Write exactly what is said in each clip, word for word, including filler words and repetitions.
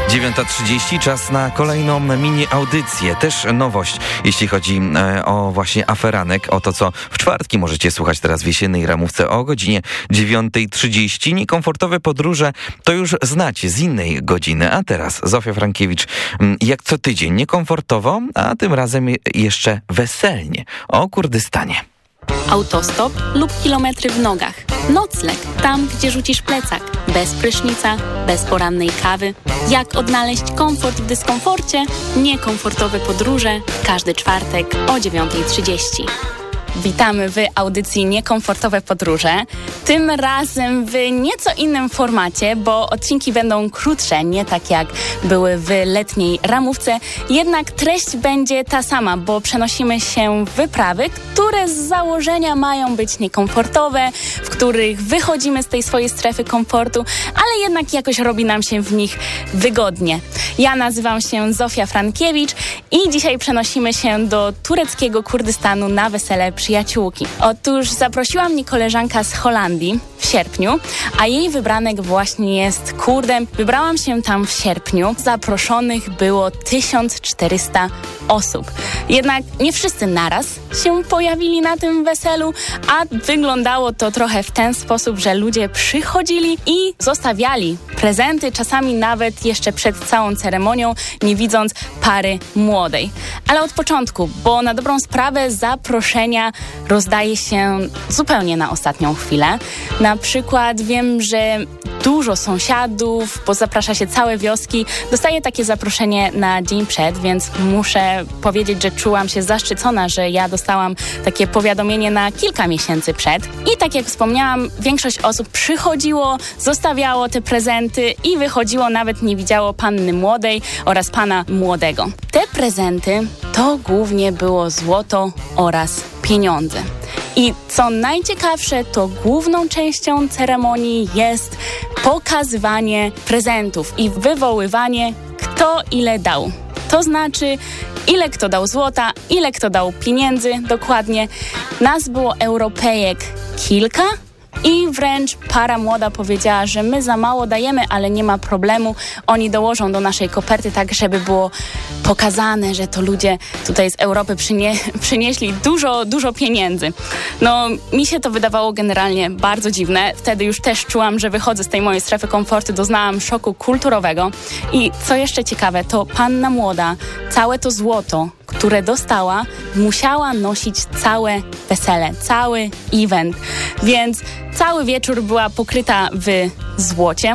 dziewiąta trzydzieści, czas na kolejną mini audycję. Też nowość, jeśli chodzi e, o właśnie aferanek, o to, co w czwartki możecie słuchać teraz w jesiennej ramówce o godzinie dziewiąta trzydzieści. Niekomfortowe podróże to już znacie z innej godziny, a teraz Zofia Frankiewicz, jak co tydzień, niekomfortowo, a tym razem jeszcze weselnie o Kurdystanie. Autostop lub kilometry w nogach. Nocleg, tam gdzie rzucisz plecak. Bez prysznica, bez porannej kawy. Jak odnaleźć komfort w dyskomforcie? Niekomfortowe podróże. Każdy czwartek o dziewiąta trzydzieści. Witamy w audycji Niekomfortowe podróże. Tym razem w nieco innym formacie, bo odcinki będą krótsze, nie tak jak były w letniej ramówce. Jednak treść będzie ta sama, bo przenosimy się w wyprawy, które z założenia mają być niekomfortowe, w których wychodzimy z tej swojej strefy komfortu, ale jednak jakoś robi nam się w nich wygodnie. Ja nazywam się Zofia Frankiewicz i dzisiaj przenosimy się do tureckiego Kurdystanu na wesele przyjaciółki. Otóż zaprosiła mnie koleżanka z Holandii w sierpniu, a jej wybranek właśnie jest Kurdem. Wybrałam się tam w sierpniu. Zaproszonych było tysiąc czterysta osób. Jednak nie wszyscy naraz się pojawili na tym weselu, a wyglądało to trochę w ten sposób, że ludzie przychodzili i zostawiali prezenty, czasami nawet jeszcze przed całą ceremonią, nie widząc pary młodej. Ale od początku, bo na dobrą sprawę zaproszenia rozdaje się zupełnie na ostatnią chwilę. Na przykład wiem, że dużo sąsiadów, bo zaprasza się całe wioski, dostaje takie zaproszenie na dzień przed, więc muszę powiedzieć, że czułam się zaszczycona, że ja dostałam takie powiadomienie na kilka miesięcy przed. I tak jak wspomniałam, większość osób przychodziło, zostawiało te prezenty i wychodziło, nawet nie widziało panny młodej oraz pana młodego. Te prezenty to głównie było złoto oraz pieniądze. I co najciekawsze, to główną częścią ceremonii jest pokazywanie prezentów i wywoływanie, kto ile dał. To znaczy, ile kto dał złota, ile kto dał pieniędzy, dokładnie. Nas było Europejek kilka i wręcz para młoda powiedziała, że my za mało dajemy, ale nie ma problemu. Oni dołożą do naszej koperty tak, żeby było pokazane, że to ludzie tutaj z Europy przynie, przynieśli dużo, dużo pieniędzy. No, mi się to wydawało generalnie bardzo dziwne. Wtedy już też czułam, że wychodzę z tej mojej strefy komfortu, doznałam szoku kulturowego. I co jeszcze ciekawe, to panna młoda, całe to złoto, które dostała, musiała nosić całe wesele, cały event. Więc cały wieczór była pokryta w złocie.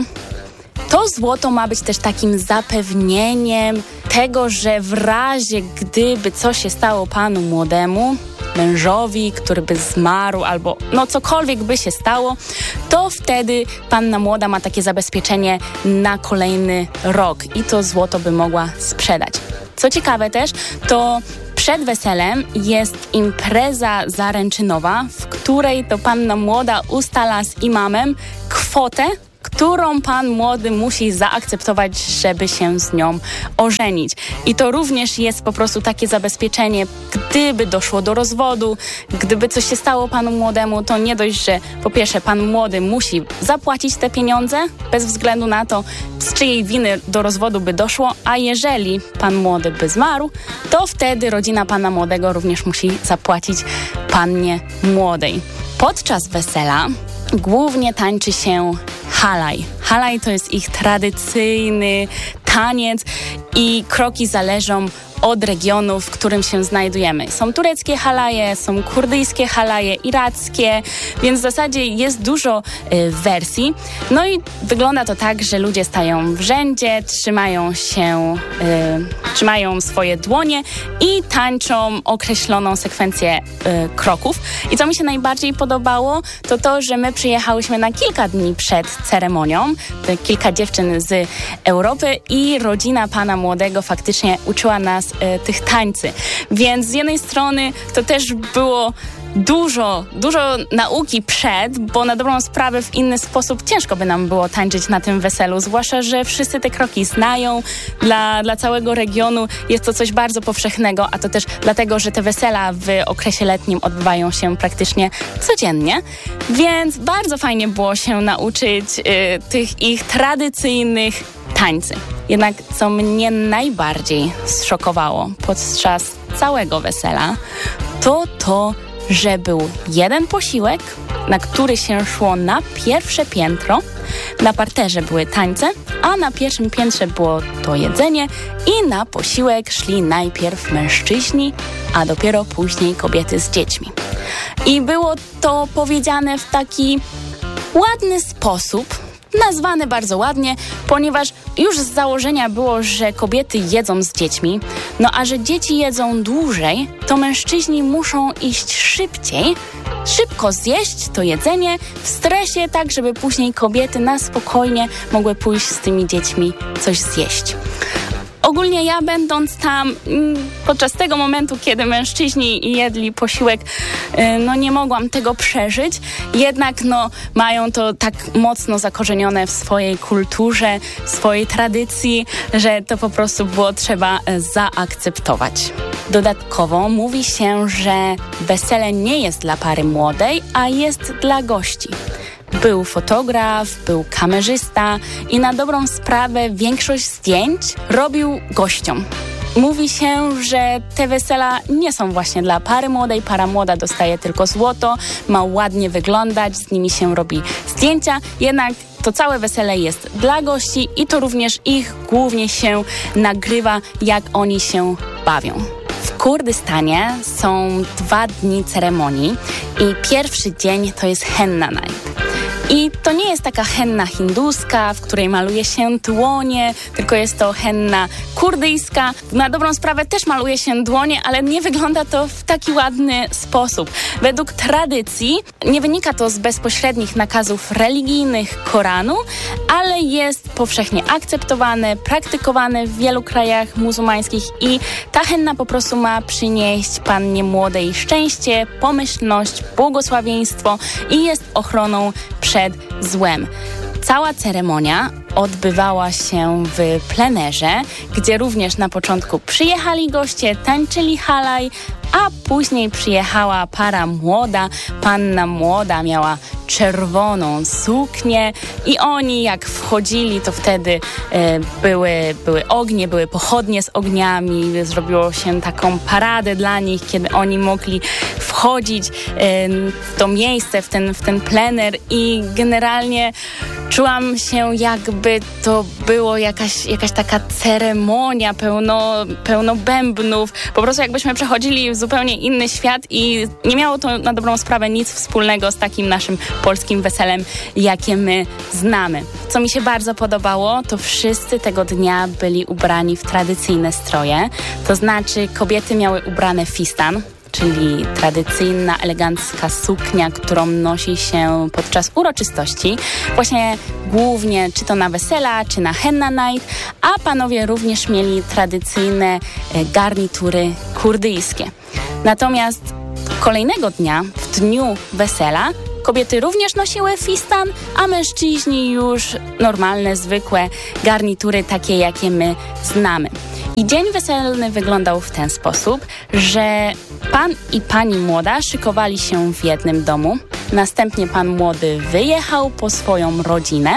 To złoto ma być też takim zapewnieniem tego, że w razie gdyby coś się stało panu młodemu, mężowi, który by zmarł albo no cokolwiek by się stało, to wtedy panna młoda ma takie zabezpieczenie na kolejny rok i to złoto by mogła sprzedać. Co ciekawe też, to przed weselem jest impreza zaręczynowa, w której to panna młoda ustala z imamem kwotę, którą pan młody musi zaakceptować, żeby się z nią ożenić. I to również jest po prostu takie zabezpieczenie, gdyby doszło do rozwodu, gdyby coś się stało panu młodemu, to nie dość, że po pierwsze pan młody musi zapłacić te pieniądze, bez względu na to, z czyjej winy do rozwodu by doszło, a jeżeli pan młody by zmarł, to wtedy rodzina pana młodego również musi zapłacić pannie młodej. Podczas wesela głównie tańczy się halaj. Halaj to jest ich tradycyjny taniec i kroki zależą od regionu, w którym się znajdujemy. Są tureckie halaje, są kurdyjskie halaje, irackie, więc w zasadzie jest dużo y, wersji. No i wygląda to tak, że ludzie stają w rzędzie, trzymają się, y, trzymają swoje dłonie i tańczą określoną sekwencję y, kroków. I co mi się najbardziej podobało, to to, że my przyjechałyśmy na kilka dni przed ceremonią, kilka dziewczyn z Europy i rodzina pana młodego faktycznie uczyła nas y, tych tańcy. Więc z jednej strony to też było dużo, dużo nauki przed, bo na dobrą sprawę w inny sposób ciężko by nam było tańczyć na tym weselu, zwłaszcza, że wszyscy te kroki znają. Dla, dla całego regionu jest to coś bardzo powszechnego, a to też dlatego, że te wesela w okresie letnim odbywają się praktycznie codziennie, więc bardzo fajnie było się nauczyć y, tych ich tradycyjnych tańcy. Jednak co mnie najbardziej zszokowało podczas całego wesela, to to, że był jeden posiłek, na który się szło na pierwsze piętro, na parterze były tańce, a na pierwszym piętrze było to jedzenie i na posiłek szli najpierw mężczyźni, a dopiero później kobiety z dziećmi. I było to powiedziane w taki ładny sposób, nazwane bardzo ładnie, ponieważ już z założenia było, że kobiety jedzą z dziećmi, no a że dzieci jedzą dłużej, to mężczyźni muszą iść szybciej, szybko zjeść to jedzenie w stresie, tak żeby później kobiety na spokojnie mogły pójść z tymi dziećmi coś zjeść. Ogólnie ja będąc tam podczas tego momentu, kiedy mężczyźni jedli posiłek, no nie mogłam tego przeżyć. Jednak no mają to tak mocno zakorzenione w swojej kulturze, w swojej tradycji, że to po prostu było trzeba zaakceptować. Dodatkowo mówi się, że wesele nie jest dla pary młodej, a jest dla gości. Był fotograf, był kamerzysta i na dobrą sprawę większość zdjęć robił gościom. Mówi się, że te wesela nie są właśnie dla pary młodej. Para młoda dostaje tylko złoto, ma ładnie wyglądać, z nimi się robi zdjęcia, jednak to całe wesele jest dla gości i to również ich głównie się nagrywa, jak oni się bawią. W Kurdystanie są dwa dni ceremonii i pierwszy dzień to jest henna night. I to nie jest taka henna hinduska, w której maluje się dłonie, tylko jest to henna kurdyjska. Na dobrą sprawę też maluje się dłonie, ale nie wygląda to w taki ładny sposób. Według tradycji nie wynika to z bezpośrednich nakazów religijnych Koranu, ale jest powszechnie akceptowane, praktykowane w wielu krajach muzułmańskich i ta henna po prostu ma przynieść pannie młodej szczęście, pomyślność, błogosławieństwo i jest ochroną przed złem. Cała ceremonia odbywała się w plenerze, gdzie również na początku przyjechali goście, tańczyli halaj, a później przyjechała para młoda. Panna młoda miała czerwoną suknię i oni jak wchodzili, to wtedy e, były, były ognie, były pochodnie z ogniami, zrobiło się taką paradę dla nich, kiedy oni mogli wchodzić e, w to miejsce, w ten, w ten plener i generalnie czułam się, jakby to było jakaś, jakaś taka ceremonia, pełno, pełno bębnów. Po prostu jakbyśmy przechodzili w zupełnie inny świat i nie miało to na dobrą sprawę nic wspólnego z takim naszym polskim weselem, jakie my znamy. Co mi się bardzo podobało, to wszyscy tego dnia byli ubrani w tradycyjne stroje. To znaczy kobiety miały ubrane fistan, czyli tradycyjna, elegancka suknia, którą nosi się podczas uroczystości. Właśnie głównie czy to na wesela, czy na henna night, a panowie również mieli tradycyjne garnitury kurdyjskie. Natomiast kolejnego dnia, w dniu wesela, kobiety również nosiły fistan, a mężczyźni już normalne, zwykłe garnitury, takie jakie my znamy. I dzień weselny wyglądał w ten sposób, że pan i pani młoda szykowali się w jednym domu. Następnie pan młody wyjechał po swoją rodzinę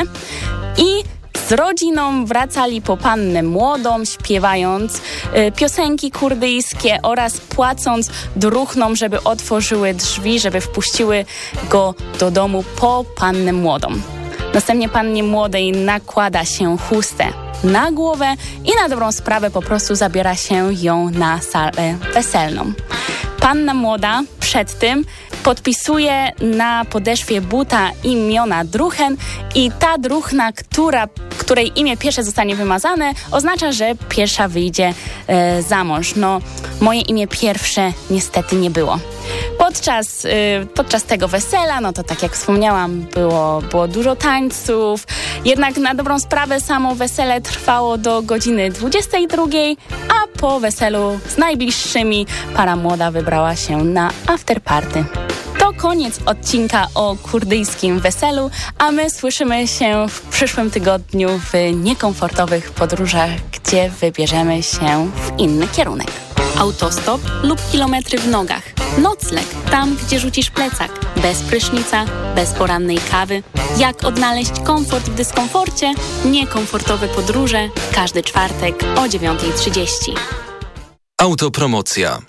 i z rodziną wracali po pannę młodą, śpiewając y, piosenki kurdyjskie oraz płacąc druhnom, żeby otworzyły drzwi, żeby wpuściły go do domu po pannę młodą. Następnie pannie młodej nakłada się chustę na głowę i na dobrą sprawę po prostu zabiera się ją na salę weselną. Panna młoda przed tym podpisuje na podeszwie buta imiona druhen i ta druhna, która, której imię pierwsze zostanie wymazane, oznacza, że pierwsza wyjdzie e, za mąż. No, moje imię pierwsze niestety nie było. Podczas, y, podczas tego wesela, no to tak jak wspomniałam, było, było dużo tańców, jednak na dobrą sprawę samo wesele trwało do godziny dwudziestej drugiej, a po weselu z najbliższymi para młoda wybrała się na afterparty. To koniec odcinka o kurdyjskim weselu, a my słyszymy się w przyszłym tygodniu w niekomfortowych podróżach, gdzie wybierzemy się w inny kierunek. Autostop lub kilometry w nogach. Nocleg tam, gdzie rzucisz plecak. Bez prysznica, bez porannej kawy. Jak odnaleźć komfort w dyskomforcie? Niekomfortowe podróże. Każdy czwartek o dziewiąta trzydzieści. Autopromocja.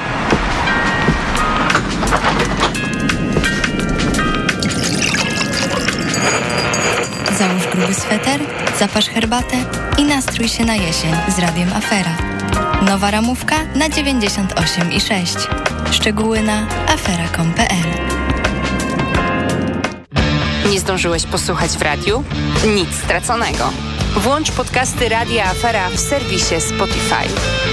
Załóż gruby sweter, zaparz herbatę i nastrój się na jesień z Radiem Afera. Nowa ramówka na dziewięćdziesiąt osiem i sześć. Szczegóły na afera kropka com kropka pe el. Nie zdążyłeś posłuchać w radiu? Nic straconego. Włącz podcasty Radia Afera w serwisie Spotify.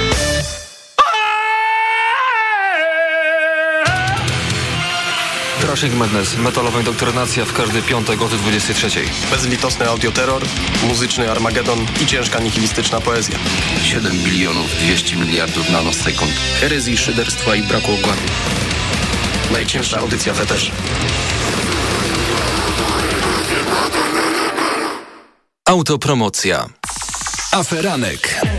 Crushing Madness, metalowa indoktrynacja w każdy piątek o dwudziestej trzeciej. Bezlitosny audioterror, muzyczny Armagedon i ciężka nihilistyczna poezja. siedem bilionów dwieście miliardów nanosekund. Herezji, szyderstwa i braku układu. Najcięższa audycja w eterze. Autopromocja. Aferanek.